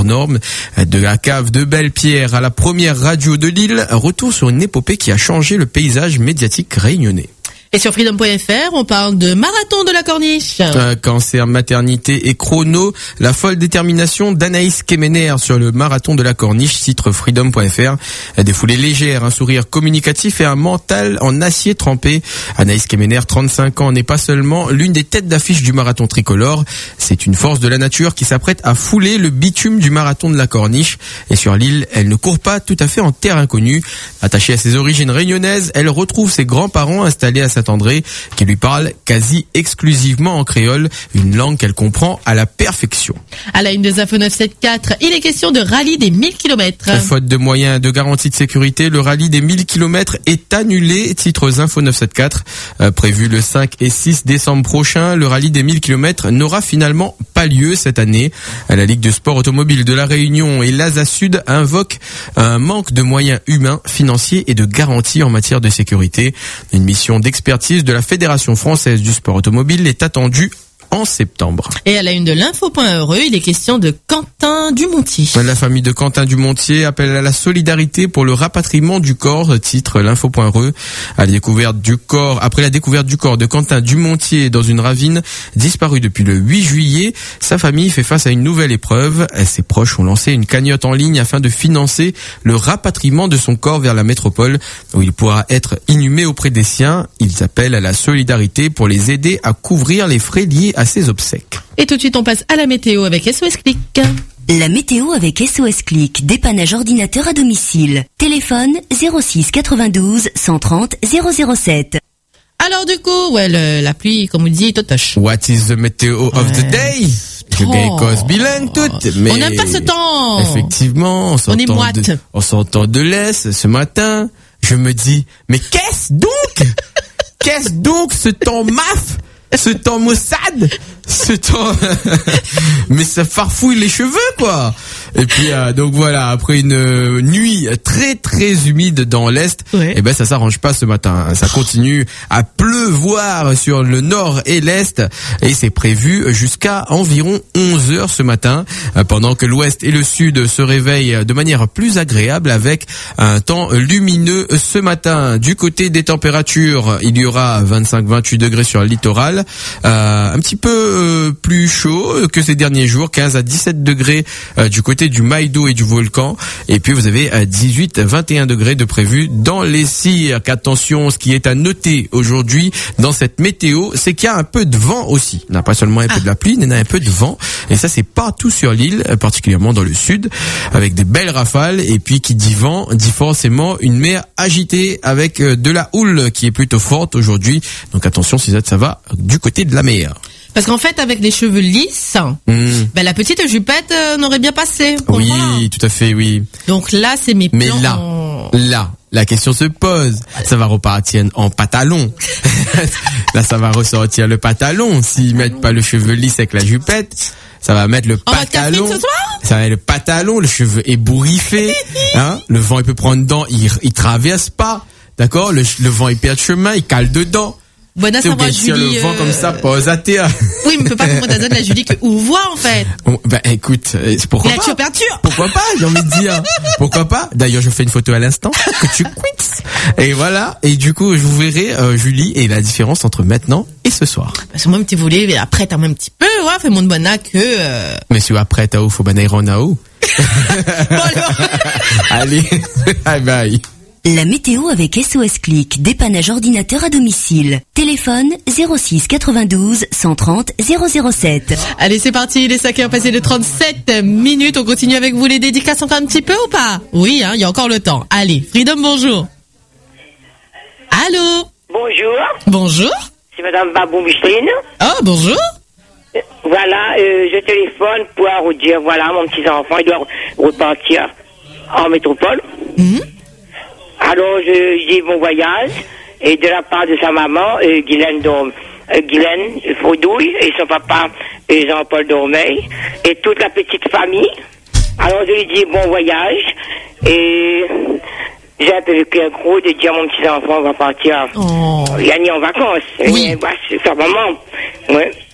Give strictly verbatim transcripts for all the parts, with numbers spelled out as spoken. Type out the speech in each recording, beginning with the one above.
normes. De la cave de Belle-Pierre à la première radio de Lille, retour sur une épopée qui a changé le paysage médiatique réunionnais. Et sur freedom point f r, on parle de marathon de la Corniche. Euh, cancer, maternité et chrono, la folle détermination d'Anaïs Kemener sur le marathon de la Corniche, titre freedom point f r. Des foulées légères, un sourire communicatif et un mental en acier trempé. Anaïs Kemener, trente-cinq ans, n'est pas seulement l'une des têtes d'affiche du marathon tricolore. C'est une force de la nature qui s'apprête à fouler le bitume du marathon de la Corniche. Et sur l'île, elle ne court pas tout à fait en terre inconnue. Attachée à ses origines réunionnaises, elle retrouve ses grands-parents installés à Saint-André, qui lui parle quasi exclusivement en créole, une langue qu'elle comprend à la perfection. À la une des infos neuf cent soixante-quatorze, il est question de rallye des mille kilomètres. Faute de moyens et de garantie de sécurité, le rallye des mille kilomètres est annulé, titre info neuf cent soixante-quatorze. Euh, prévu le cinq et six décembre prochain, le rallye des mille kilomètres n'aura finalement pas lieu cette année. La Ligue de sport automobile de la Réunion et l'A S A Sud invoquent un manque de moyens humains, financiers et de garanties en matière de sécurité. Une mission d'expertise de la Fédération française du sport automobile est attendue en septembre. Et à la une de l'info.heureux, il est question de Quentin Dumontier. La famille de Quentin Dumontier appelle à la solidarité pour le rapatriement du corps, titre l'info.heureux. À la découverte du corps, après la découverte du corps de Quentin Dumontier dans une ravine, disparu depuis le huit juillet, sa famille fait face à une nouvelle épreuve. Ses proches ont lancé une cagnotte en ligne afin de financer le rapatriement de son corps vers la métropole, où il pourra être inhumé auprès des siens. Ils appellent à la solidarité pour les aider à couvrir les frais liés à ses obsèques. Et tout de suite, on passe à la météo avec S O S Click. La météo avec S O S Click, dépannage ordinateur à domicile. Téléphone zéro six quatre-vingt-douze cent trente zéro zéro sept. Alors du coup, ouais, le, la pluie, comme on dit, totoche. What is the meteo of the day? Je gagne cause bilingue toute, mais on n'aime pas ce temps. Effectivement, on s'entend, on est de, on s'entend de l'Est ce matin. Je me dis, mais qu'est-ce donc? Qu'est-ce donc ce temps maf? Ce temps Mossad, ce temps, mais ça farfouille les cheveux, quoi. Et puis euh, donc voilà, après une euh, nuit très très humide dans l'est, ouais. Et ben ça s'arrange pas ce matin. Ça continue à pleuvoir sur le nord et l'est, et c'est prévu jusqu'à environ onze heures ce matin, pendant que l'ouest et le sud se réveillent de manière plus agréable avec un temps lumineux ce matin. Du côté des températures, il y aura vingt-cinq à vingt-huit degrés sur le littoral. Euh, un petit peu euh, plus chaud que ces derniers jours, quinze à dix-sept degrés euh, du côté du Maïdo et du volcan, et puis vous avez euh, dix-huit à vingt et un degrés de prévu dans les cirques. Attention, ce qui est à noter aujourd'hui dans cette météo, c'est qu'il y a un peu de vent aussi. On n'a pas seulement un peu de la pluie, il y a un peu de vent, et ça c'est partout sur l'île, particulièrement dans le sud, avec des belles rafales. Et puis qui dit vent dit forcément une mer agitée avec euh, de la houle qui est plutôt forte aujourd'hui, donc attention si ça, ça va du côté de la mer. Parce qu'en fait, avec les cheveux lisses, mmh. ben la petite jupette euh, n'aurait bien passé. Oui, voilà. Tout à fait, oui. Donc là, c'est mes plans. Mais là, en... là, la question se pose. Ça va repartir en pantalon. Là, ça va ressortir le pantalon. S'ils mettent pas le cheveu lisse avec la jupette, ça va mettre le pantalon. Oh, ce soir ça va être le pantalon, le cheveu ébouriffé. Hein, le vent, il peut prendre dedans, il, il traverse pas. D'accord? Le, le vent, il perd chemin, il cale dedans. Bon, à savoir, Julie, le vent euh... comme ça, pose à terre. Oui, mais on peut pas comprendre à la Julie que où voit, en fait. Bon, ben, écoute, c'est pourquoi la pas. Peinture. Pourquoi pas, j'ai envie de dire. Pourquoi pas. D'ailleurs, je fais une photo à l'instant, que tu quicks. Et voilà. Et du coup, je vous verrai, euh, Julie, et la différence entre maintenant et ce soir. Parce que moi, tu voulais, mais après, t'as un petit peu, ouais, fais mon bonne que, euh... Mais si après, t'as où, faut banayer en haut. Bon, alors. Allez. Bye bye. La météo avec S O S Click, dépannage ordinateur à domicile. Téléphone zéro six quatre-vingt-douze cent trente zéro zéro sept. Allez, c'est parti, il est cinq heures passées de trente-sept minutes. On continue avec vous les dédicaces encore un petit peu ou pas? Oui, hein, il y a encore le temps. Allez, Freedom, bonjour. Allô? Bonjour. Bonjour. C'est Madame Babou Micheline. Oh, bonjour. Euh, voilà, euh, je téléphone pour vous dire, voilà, mon petit enfant, il doit repartir en métropole. Mm-hmm. Alors, je dis bon voyage, et de la part de sa maman, euh, Guylaine, Dorme, euh, Guylaine Faudouille, et son papa, euh, Jean-Paul Dormeil, et toute la petite famille. Alors, je lui dis bon voyage, et j'ai un peu le cœur gros de dire à mon petit enfant, on va partir, oh. Yanni en vacances. Oui. Et, bah, c'est sa maman. Ouais.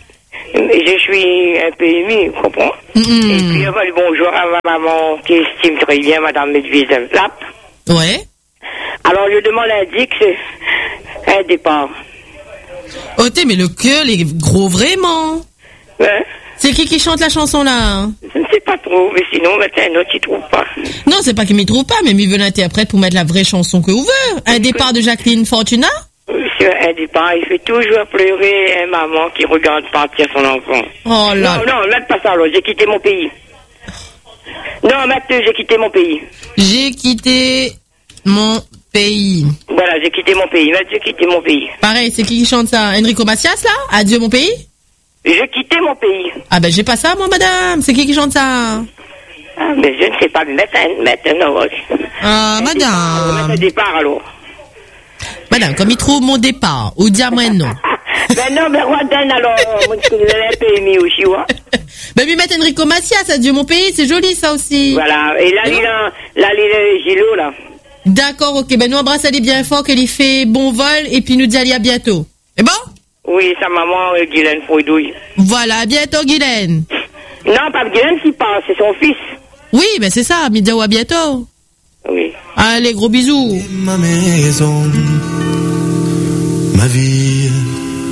je suis un peu ému, vous comprenez? Mm-hmm. Et puis, enfin, bonjour à ma maman qui estime très bien Madame Medvedev-Lap. Ouais. Alors, je demande un Dix, un départ. Oh, t'es, mais le cœur est gros vraiment. Ouais. C'est qui qui chante la chanson là? Je ne sais pas trop, mais sinon, maintenant, un autre, il trouve pas. Non, c'est pas qu'il m'y trouve pas, mais il veut l'interprète pour mettre la vraie chanson que vous voulez. Un départ de Jacqueline Fortuna? Sur un départ, il fait toujours pleurer un maman qui regarde partir son enfant. Oh là. Non, non, même pas ça, alors, j'ai quitté mon pays. Non, maintenant, j'ai quitté mon pays. J'ai quitté mon pays. Voilà, j'ai quitté mon pays. Maintenant, j'ai quitté mon pays. Pareil, c'est qui qui chante ça? Enrico Macias, là? Adieu, mon pays? J'ai quitté mon pays. Ah ben, j'ai pas ça, moi, madame. C'est qui qui chante ça? Ah, mais je ne sais pas. Maintenant, maintenant. Ah, un madame. Départ, mettre un départ, alors. Madame, comme il trouve mon départ, ou dis-moi non. Ben non, ben Roden, alors, moi, je vous ai un peu émis aussi, ouais. Ben, lui mettre Enrico Macias, Adieu, mon pays, c'est joli, ça aussi. Voilà, et là, il a, là, il a Gilo, là. D'accord, ok, ben nous embrasse elle bien fort, qu'elle y fait bon vol, et puis nous dit allez à bientôt. C'est bon? Oui, sa maman, euh, Guylaine Froidouille. Voilà, à bientôt, Guylaine. Non, pas Guylaine qui passe, c'est son fils. Oui, ben c'est ça, Midiao, à bientôt. Oui. Allez, gros bisous. Ma maison, ma vie.